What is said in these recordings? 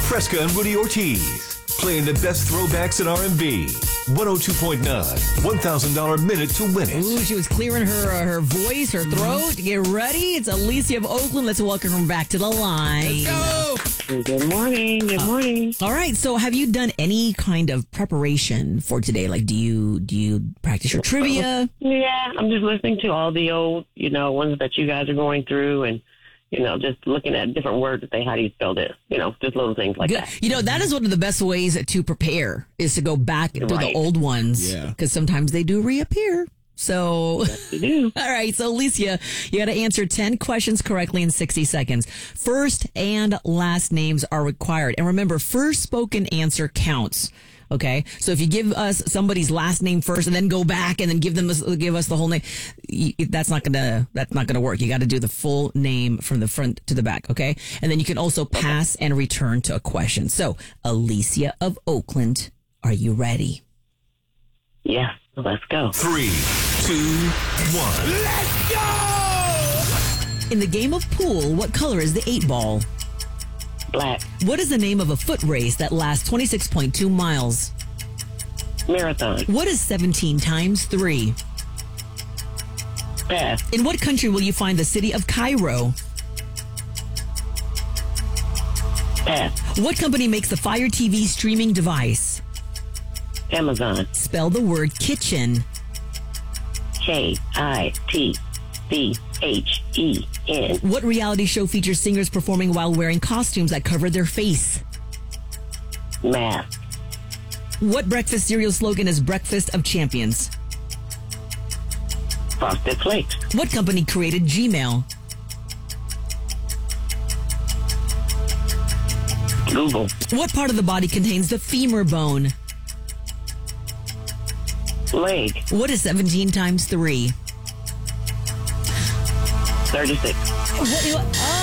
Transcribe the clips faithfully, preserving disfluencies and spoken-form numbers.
Fresca and Rudy Ortiz. Playing the best throwbacks in R and B. one oh two point nine. one thousand dollars minute to win it. Ooh, she was clearing her uh, her voice, her throat. Get ready. It's Alicia of Oakland. Let's welcome her back to the line. Let's go. Good morning. Good morning. Uh, all right. So, have you done any kind of preparation for today? Like, do you do you practice your trivia? Yeah, I'm just listening to all the old, you know, ones that you guys are going through, and you know, just looking at different words to say, how do you spell this? You know, just little things like Good. that. You know, that is one of the best ways to prepare is to go back to Right. the old ones. Yeah. Because sometimes they do reappear. So, Yes, you do. all right. So, Alicia, you got to answer ten questions correctly in sixty seconds. First and last names are required. And remember, first spoken answer counts. Okay. So if you give us somebody's last name first and then go back and then give them, give us the whole name, that's not going to, that's not going to work. You got to do the full name from the front to the back. Okay. And then you can also pass and return to a question. So Alicia of Oakland, are you ready? Yeah, let's go. Three, two, one. Let's go! In the game of pool, what color is the eight ball? Black. What is the name of a foot race that lasts twenty-six point two miles? Marathon. What is seventeen times three? Pass. In what country will you find the city of Cairo? Pass. What company makes the Fire T V streaming device? Amazon. Spell the word kitchen. K I T C H E N. What reality show features singers performing while wearing costumes that cover their face? Math. What breakfast cereal slogan is Breakfast of Champions? Frosted Flakes. What company created Gmail? Google. What part of the body contains the femur bone? Leg. What is seventeen times three? thirty-six. What, you,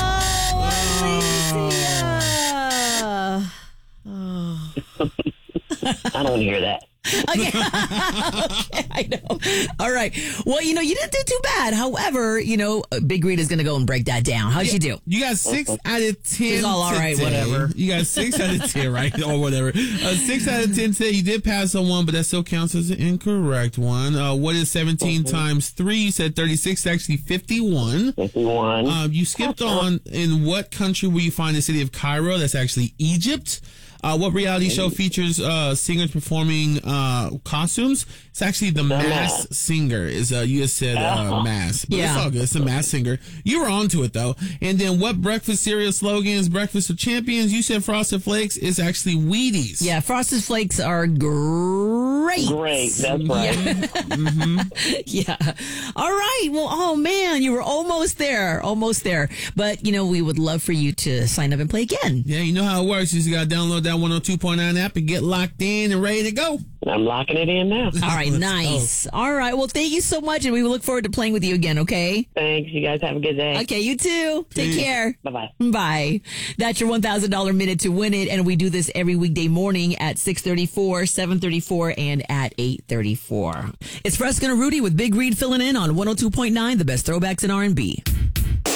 oh, Alicia. I don't hear that. Okay. Okay, I know. All right. Well, you know, you didn't do too bad. However, you know, Big Reed is going to go and break that down. How'd you do? You got six out of ten. She's all all right, today. whatever. You got six out of ten, right? Or whatever. Uh, six out of ten today. You did pass on one, but that still counts as an incorrect one. Uh, what is seventeen Mhm. times three? You said thirty-six, actually fifty-one. fifty-one. Um, you skipped on in what country will you find the city of Cairo? That's actually Egypt. Uh, what reality show features uh, singers performing uh, costumes? It's actually The Masked Singer. Is uh, you just said uh, Mask, but Yeah. it's all good. It's The Masked Singer. You were onto it though. And then what breakfast cereal slogan is Breakfast of Champions? You said Frosted Flakes. It's actually Wheaties. Yeah, Frosted Flakes are great. Great. That's right. Mm-hmm. Yeah. All right. Well, oh man, you were almost there. Almost there. But, you know, we would love for you to sign up and play again. Yeah, you know how it works. You just got to download that one oh two point nine app and get locked in and ready to go. I'm locking it in now. All right. Let's Nice. All right. Well, thank you so much. And we look forward to playing with you again. Okay. Thanks. You guys have a good day. Okay. You too. Take Peace. care. Bye-bye. Bye. That's your one thousand dollars minute to win it. And we do this every weekday morning at six thirty-four, seven thirty-four, and at eight thirty-four. It's Fresca and Rudy with Big Reed filling in on one oh two point nine, the best throwbacks in R and B.